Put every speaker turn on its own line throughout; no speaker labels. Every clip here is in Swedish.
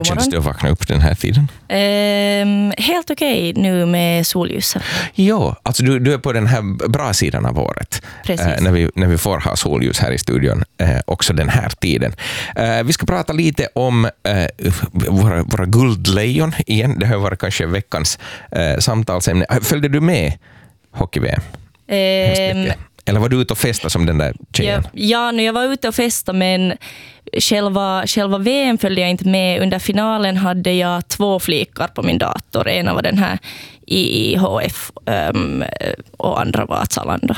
Känns det att vakna upp den här tiden?
Helt okej nu med solljuset.
Ja, alltså du är på den här bra sidan av året. När vi får ha solljus här i studion också den här tiden. Vi ska prata lite om våra guldlejon igen. Det har varit kanske veckans samtalsämne. Följde du med hockey-VM? Eller var du ute och festa som den där tjejen?
Ja, jag var ute och festa, men själva VM följde jag inte med. Under finalen hade jag 2 flikar på min dator. Ena var den här IHF och andra var Zalando.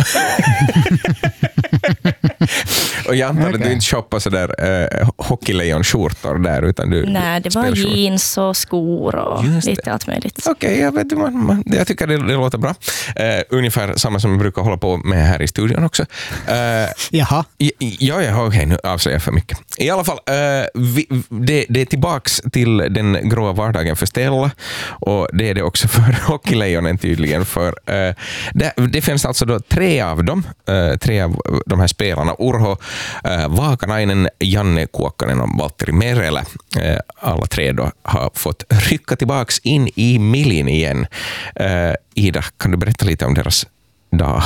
Och jag antar att du inte shoppar sådär hockeylejonskjortor där, utan du...
Nej, det var jeans och skor och lite allt möjligt.
Okej, jag tycker det låter bra. Ungefär samma som vi brukar hålla på med här i studion också.
Jaha.
Okej, nu avslöjar jag för mycket. I alla fall, det är tillbaks till den gråa vardagen för Stella, och det är det också för hockeylejonen tydligen. För det finns alltså då 3 av de här spelarna, Urho Vaakanainen, Janne Kuokkanen och Valtteri Merelä. Alla 3 då har fått rycka tillbaks in i Milin igen. Ida, kan du berätta lite om deras dag?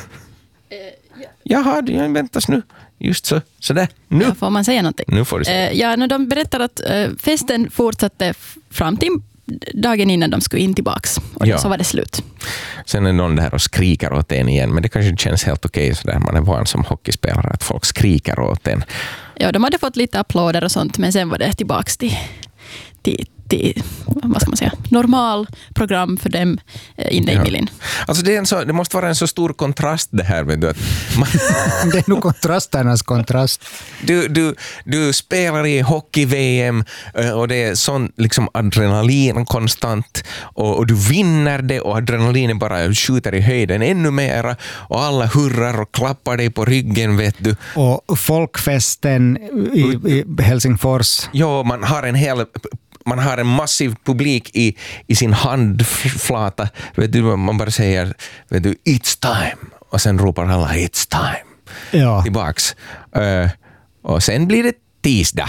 Jaha, väntas nu. Just så där. Nu
får man säga någonting.
Nu får du säga.
De berättar att festen fortsatte fram till dagen innan de skulle in tillbaks. Och så var det slut.
Sen är någon där och skriker åt en igen. Men det kanske inte känns helt okej så där. Man är van som hockeyspelare att folk skriker åt en.
Ja, de hade fått lite applåder och sånt. Men sen var det tillbaks till vad ska man säga, normal program för dem inne i Milin.
Alltså det måste vara en så stor kontrast det här. Vet du, att
det är nog kontrasternas kontrast.
Du spelar i hockey-VM och det är sån liksom adrenalin konstant och du vinner det och adrenalinen bara skjuter i höjden ännu mera och alla hurrar och klappar dig på ryggen, vet du.
Och folkfesten i Helsingfors.
Ja, man har en massiv publik i sin handflata. Vet du, man bara säger, vet du, it's time. Och sen ropar alla, it's time. Tillbaks. Och sen blir det tisdag.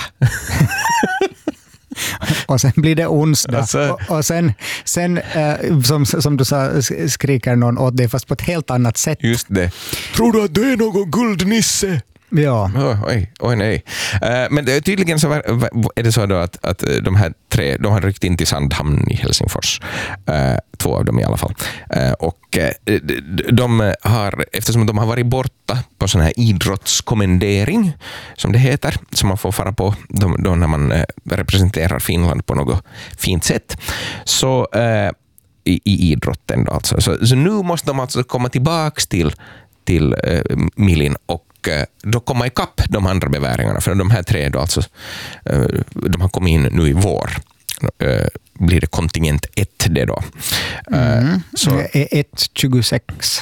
Och sen blir det onsdag. Alltså. Och sen som du sa, skriker någon åt det fast på ett helt annat sätt.
Just det. Tror du att du är någon guldnisse?
Ja.
Oj nej. Men tydligen så är det så då att de här 3, de har ryckt in till Sandhamn i Helsingfors. 2 av dem i alla fall. Och de har, eftersom de har varit borta på sån här idrottskommendering som det heter, som man får fara på då när man representerar Finland på något fint sätt, så i idrotten då alltså. Så nu måste de alltså komma tillbaks till Milin och då komma ikapp de andra beväringarna, för de här 3 då alltså, de har kommit in nu i vår. Blir det kontingent 1 det då.
Så 1.26.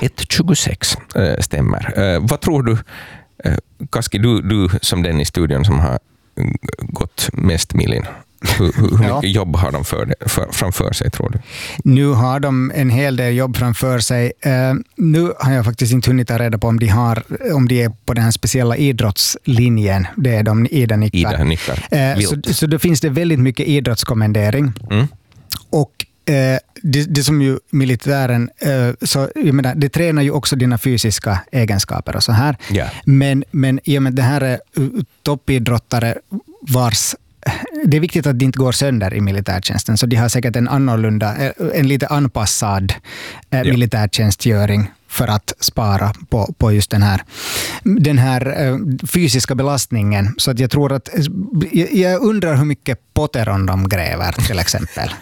1.26 stämmer. Vad tror du, Kaski, du som den i studion som har gått mest Milin, hur mycket jobb har de framför sig, tror du?
Nu har de en hel del jobb framför sig. Nu har jag faktiskt inte hunnit ta reda på om de är på den här speciella idrottslinjen. Det är de, Ida nickar. Så då finns det väldigt mycket idrottskommendering. Och det som ju militären, så jag menar, det tränar ju också dina fysiska egenskaper och så här.
Yeah.
Men i och med det här är toppidrottare vars det är viktigt att det inte går sönder i militärtjänsten, så de har säkert en lite anpassad militärtjänstgöring för att spara på just den här fysiska belastningen. Så att jag tror att jag undrar hur mycket Poteron de gräver till exempel.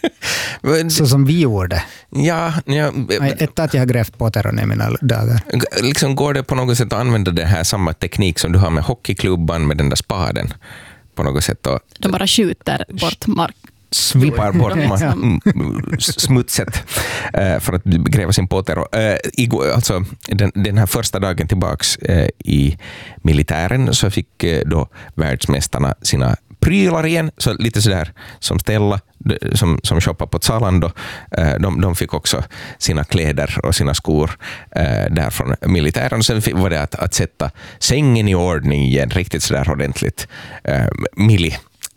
Så som vi gjorde.
Ja.
Att jag har grävt Poteron i mina dagar.
Liksom går det på något sätt att använda den här samma teknik som du har med hockeyklubban med den där spaden på något sätt?
De bara skjuter bort mark.
Svipar bort smutset för att gräva sin Potero. Alltså den här första dagen tillbaks i militären så fick då världsmästarna sina prylar igen, så lite sådär som Stella som shoppar på Zalando, de fick också sina kläder och sina skor där från militären. Sen var det att sätta sängen i ordning igen, riktigt sådär ordentligt